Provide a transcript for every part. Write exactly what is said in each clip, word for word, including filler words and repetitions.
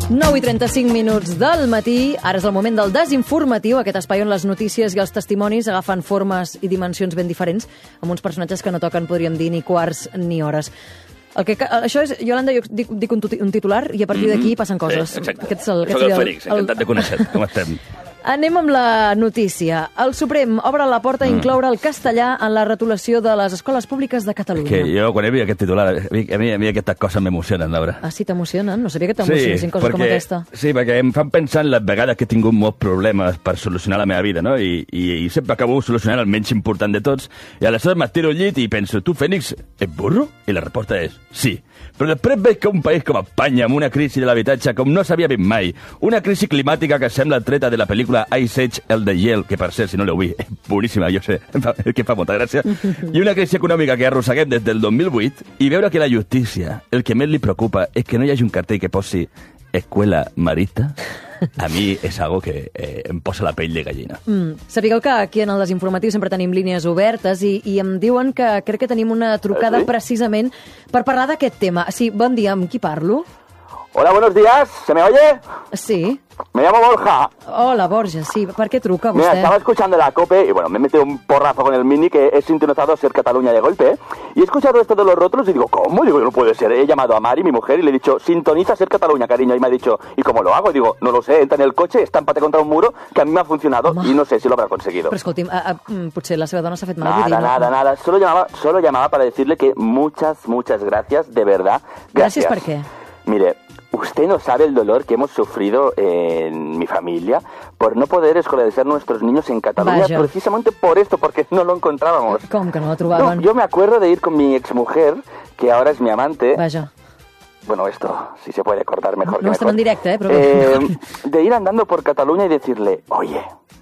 nou i trenta-cinc minuts del matí, ara és el moment del desinformatiu, aquest espai on les notícies i els testimonis agafen formes i dimensions ben diferents, amb uns personatges que no toquen, podríem dir, ni quarts ni hores. El que, això és, Iolanda, jo dic, dic un, un titular i a partir d'aquí passen coses. Sí, exacte. Aquest és el, Soc el, el Fèlix, encantat de conèixer. Com estem? Anem amb la notícia. El Suprem obre la porta a incloure el castellà en la retolació de les escoles públiques de Catalunya. Que jo, quan he vist aquest titular, a mi, a mi, a mi aquestes coses m'emocionen, Laura. Ah, sí, t'emocionen? No sabia que t'emocionessin sí, coses perquè, com aquesta. Sí, perquè em fan pensar en les vegades que he tingut molts problemes per solucionar la meva vida, no? I, i, i sempre acabo solucionant el menys important de tots. I aleshores m'estiro al llit i penso, tu, Fènix, ets burro? I la resposta és sí. Però després veig que un país com Espanya, amb una crisi de l'habitatge com no s'havia vist mai, una crisi climàtica que sembla treta de la pel·lícula Ice Age, el de Yale, que per cert, si no l'heu vist, és boníssima, jo sé, que fa molta gràcia, i una crisi econòmica que arrosseguem des del dos mil vuit, i veure que la justícia, el que més li preocupa és que no hi hagi un cartell que posi escuela marista, a mi és algo que eh, em posa la pell de gallina. Mm. Sapigueu que aquí en el Desinformatiu sempre tenim línies obertes i, i em diuen que crec que tenim una trucada ¿Sí? precisament per parlar d'aquest tema. Sí, bon dia, amb qui parlo? Hola, buenos días. ¿Se me oye? Sí. Me llamo Borja. Hola, Borja, sí. ¿Por qué truca usted? Mira, estaba escuchando la COPE y bueno, me he metido un porrazo con el Mini que he sintonizado Ser Cataluña de golpe, ¿eh? Y he escuchado esto de los rótulos y digo, ¿cómo? Digo, no puede ser. He llamado a Mari, mi mujer, y le he dicho, sintoniza Ser Cataluña, cariño. Y me ha dicho, ¿y cómo lo hago? Y digo, no lo sé, entra en el coche, estámpate contra un muro, que a mí me ha funcionado Home. y no sé si lo habrá conseguido. Pero escolti'm, a, a, potser la seva dona s'ha fet mal. Nada, dir, no? nada, nada. Solo llamaba, solo llamaba para decirle que muchas, muchas gracias, de verdad. Gracias. ¿Gracias por qué? Mire, usted no sabe el dolor que hemos sufrido en mi familia por no poder escolarizar a nuestros niños en Cataluña, Vaya. precisamente por esto, porque no lo encontrábamos. ¿Cómo que no lo trobaban? No, yo me acuerdo de ir con mi exmujer, que ahora es mi amante. Vaya. Bueno, esto, si se puede cortar mejor. No, no estem en directe, eh? Però... eh de ir andando por Cataluña y decirle, oye,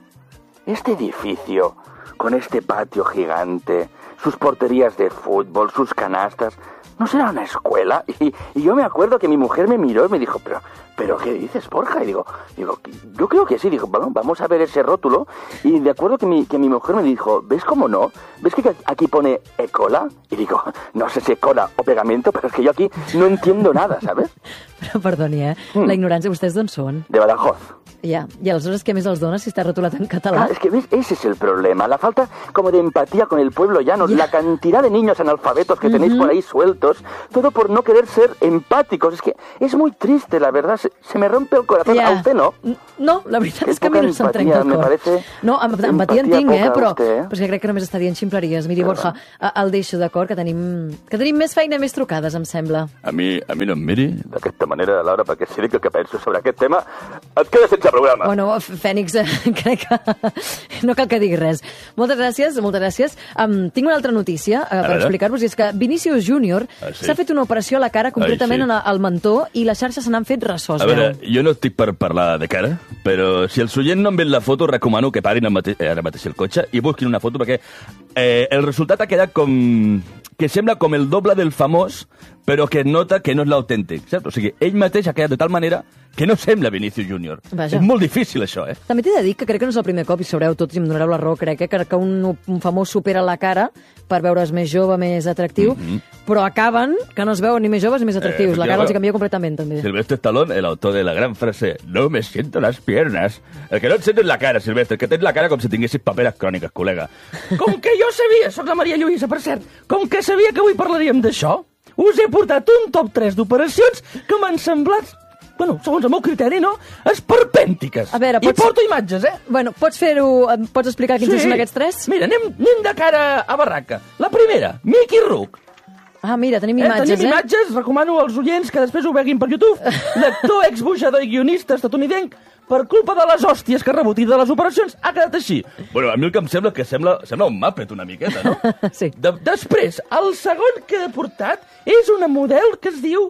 este edificio, con este patio gigante, sus porterías de fútbol, sus canastas... ¿no será una escuela? Y, y yo me acuerdo que mi mujer me miró y me dijo, pero, pero ¿qué dices, Borja? Y digo, digo, yo creo que sí. Digo, bueno, vamos a ver ese rótulo. Y de acuerdo que mi, que mi mujer me dijo, ¿ves cómo no? ¿Ves que aquí pone Ecola? Y digo, no sé si Ecola o pegamento, pero es que yo aquí no entiendo nada, ¿sabes? Però perdoni, eh? Hmm. La ignorància, vostès d'on són? De Badajoz. Ja, i aleshores què més els dona si està rotulat en català? Ah, es que ves, ese es el problema, la falta como de empatía con el pueblo llano, yeah. la cantidad de niños analfabetos que uh-huh. tenéis por ahí sueltos, todo por no querer ser empáticos. Es que es muy triste, la verdad, se, se me rompe el corazón. Yeah. ¿A usted no? No, la veritat és que a mi no se'm trenca el cor. Parece no, amb, empatia en tinc, eh, però, usted, eh? però és que crec que només està dient ximpleries. Miri, Borja, el deixo, d'acord, que tenim, que tenim més feina i més trucades, em sembla. A mi, a mi no em miri d'aquesta manera, Laura, perquè si dic el que penso sobre aquest tema, et quedes sense programa. Bueno, Fènix, crec que no cal que digui res. Moltes gràcies, moltes gràcies. Um, tinc una altra notícia uh, per explicar-vos, i és que Vinícius Júnior ah, sí? s'ha fet una operació a la cara, concretament Ai, sí. al mentó, i les xarxes se n'han fet ressos. A veure, jo no estic per parlar de cara, però si els oients no han vist la foto, recomano que parin mate ara mateix el cotxe i busquin una foto, perquè eh, el resultat ha quedat com... que sembla com el doble del famós, però que nota que no és l'autèntic, saps? O sigui, ell mateix ha quedat de tal manera que no sembla Vinícius Júnior. És molt difícil, això, eh? També t'he de dir que crec que no és el primer cop, i sabreu tots i em donareu la raó, crec eh, que un, un famós supera la cara per veure's més jove, més atractiu, mm -hmm. però acaben que no es veuen ni més joves ni més atractius. Eh, la cara els hi canvia completament, també. Silvestre Stallone, el autor de la gran frase «No me siento las piernas». El que no et sent és la cara, Silvestre, que tens la cara com si tinguessis paperes cròniques, col·lega. Com que jo sabia, soc la Maria Lluïsa, per cert, com que sabia que avui parlaríem d'això, us he portat un top tres d'operacions que m'han semblat, bueno, segons el meu criteri, no?, esperpèntiques. A veure, pots... I porto imatges, eh? Bueno, pots fer-ho, pots explicar quins sí. són aquests tres? Mira, anem, anem de cara a barraca. La primera, Mickey Rourke. Ah, mira, tenim imatges, eh? Tenim eh? imatges, recomano als oients que després ho veguin per YouTube. L'actor, exbujador i guionista estatunidenc, per culpa de les hòsties que ha rebut i de les operacions, ha quedat així. Bueno, a mi el que em sembla que sembla, sembla un Muppet una miqueta, no? Sí. De, després, el segon que he portat és una model que es diu...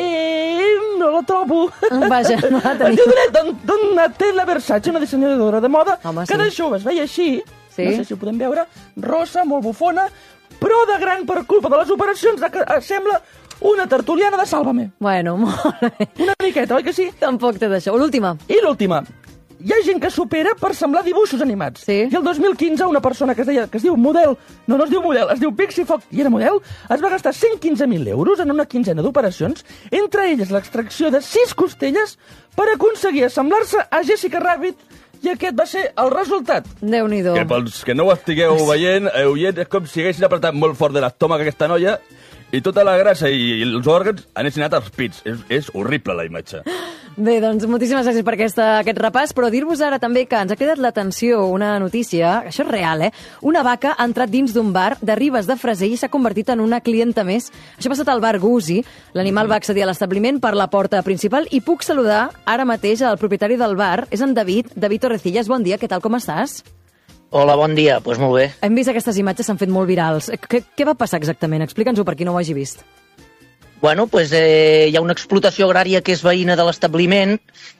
Eh, no la trobo. Vaja, no la tenim. Es diu Donatella Versace, una dissenyadora de moda, Home, que sí. de jove es veia així, sí. no sé si ho podem veure, rosa, molt bufona, però de gran per culpa de les operacions sembla una tertuliana de Sálvame. Bueno, molt bé. Una miqueta, oi que sí? Tampoc té d'això. L'última. I l'última. hi ha gent que supera per semblar dibuixos animats. Sí. I el dos mil quinze una persona que es, deia, que es diu Model, no, no es diu Model, es diu Pixie Fox, i era model, es va gastar cent quinze mil euros en una quinzena d'operacions, entre elles l'extracció de sis costelles per aconseguir assemblar-se a Jessica Rabbit, i aquest va ser el resultat. Déu-n'hi-do. Que pels que no ho estigueu veient, eh, oient, és com si haguessin apretat molt fort de l'estómac aquesta noia i tota la grassa i els òrgans anessin anat als pits. És, és horrible, la imatge. Bé, doncs moltíssimes gràcies per aquesta, aquest repàs, però dir-vos ara també que ens ha cridat l'atenció una notícia, això és real, eh? Una vaca ha entrat dins d'un bar de Ribes de Freser i s'ha convertit en una clienta més. Això ha passat al bar Gusi. L'animal va accedir a l'establiment per la porta principal i puc saludar ara mateix al propietari del bar. És en David, David Torrecillas. Bon dia, què tal, com estàs? Hola, bon dia. Doncs pues molt bé. Hem vist aquestes imatges, s'han fet molt virals. Què, què va passar exactament? Explica'ns-ho per qui no ho hagi vist. Bueno, pues, eh, hi ha una explotació agrària que és veïna de l'establiment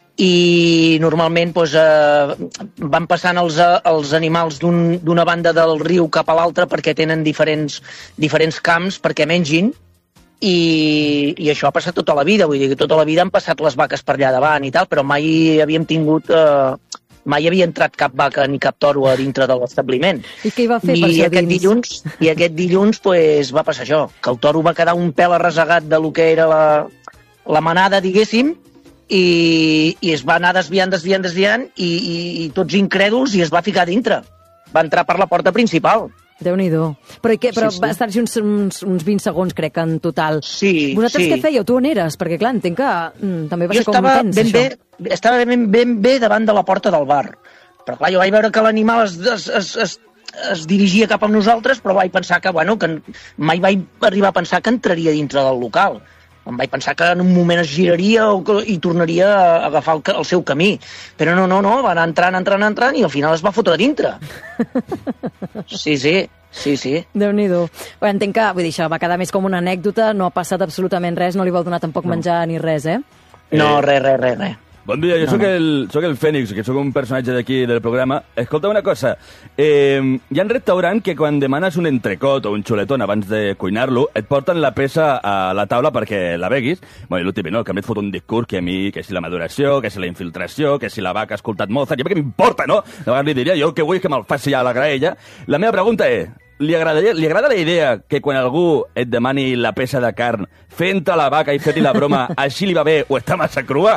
i normalment pues, eh, van passant els, els animals d'una un, banda del riu cap a l'altra perquè tenen diferents, diferents camps perquè mengin i, i això ha passat tota la vida. Vull dir que tota la vida han passat les vaques per allà davant i tal, però mai havíem tingut... Eh, mai havia entrat cap vaca ni cap toro a dintre de l'establiment. I què hi va fer I per això aquest dins? dilluns, I aquest dilluns pues, va passar això, que el toro va quedar un pèl arresegat de lo que era la, la manada, diguéssim, i, i es va anar desviant, desviant, desviant, i, i, i tots incrèduls, i es va ficar dintre. Va entrar per la porta principal. Déu-n'hi-do. Però, i què, però Sí, sí. va estar-hi uns, uns, uns vint segons, crec, en total. Sí, Vosaltres sí. què fèieu? Tu on eres? Perquè, clar, entenc que mm, també va Jo ser com estava tens, ben això. bé, estava ben, ben bé davant de la porta del bar. Però clar, jo vaig veure que l'animal es, es, es, es, es dirigia cap a nosaltres, però vaig pensar que, bueno, que mai vaig arribar a pensar que entraria dintre del local. Em vaig pensar que en un moment es giraria o que, i tornaria a agafar el, el seu camí. Però no, no, no, va anar entrant, entrant, entrant i al final es va fotre a dintre. Sí, sí, sí, sí. Déu-n'hi-do. Bé, entenc que, vull dir, això va quedar més com una anècdota, no ha passat absolutament res, no li vol donar tampoc no. menjar ni res, eh? No, res, res, res, res. Bon dia, jo No, sóc no. el, sóc el Fènix, que sóc un personatge d'aquí del programa. Escolta una cosa, eh, hi ha un restaurant que quan demanes un entrecot o un xuletón abans de cuinar-lo, et porten la peça a la taula perquè la beguis. Bueno, i l'últim, no? Que a mi et fot un discurs que a mi, que si la maduració, que si la infiltració, que si la vaca ha escoltat Mozart, i a mi què m'importa, no? De vegades li diria, jo el que vull és que me'l faci a la graella. La meva pregunta és, li, agradaria, li agrada la idea que quan algú et demani la peça de carn, fent-te la vaca i fer-li la broma, així li va bé o està massa crua?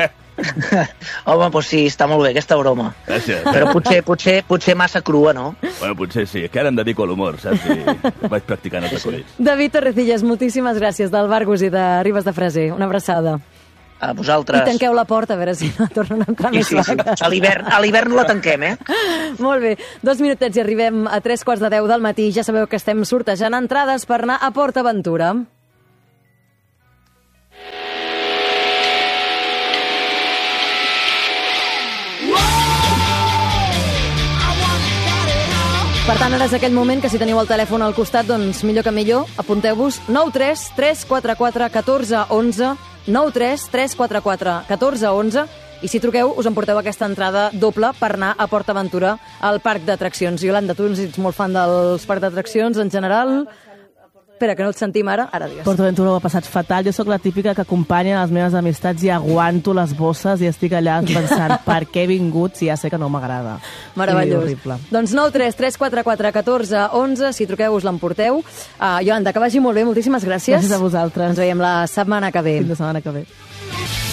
Home, doncs sí, està molt bé aquesta broma. Gràcies. Però potser, potser, potser massa crua, no? Bueno, potser sí, és que ara em dedico a l'humor, saps? I vaig practicant els acudits. David Torrecillas, moltíssimes gràcies del Bar Gusi de Ribes de Freser. Una abraçada. A vosaltres. I tanqueu la porta, a veure si no tornen a entrar Sí, més sí, sí. vaques. A l'hivern a l'hivern la tanquem, eh? Molt bé, dos minutets i arribem a tres quarts de deu del matí. Ja sabeu que estem sortejant entrades per anar a Port Aventura. Per tant, ara és aquell moment que si teniu el telèfon al costat, doncs millor que millor, apunteu-vos nou tres tres quatre quatre un quatre u u, nou tres tres quatre quatre un quatre u u, i si truqueu us emporteu aquesta entrada doble per anar a Port Aventura al parc d'atraccions. Iolanda, tu ets molt fan dels parcs d'atraccions en general. Espera, que no et sentim ara. Ara digues. Port Aventura ho ha passat fatal. Jo sóc la típica que acompanya les meves amistats i aguanto les bosses i estic allà pensant per què he vingut si ja sé que no m'agrada. Meravellós. Horrible. Doncs nou tres tres quatre quatre un quatre u u, si truqueu us l'emporteu. Uh, Iolanda, que vagi molt bé, moltíssimes gràcies. Gràcies a vosaltres. Ens veiem la setmana que ve. Fins la setmana que ve.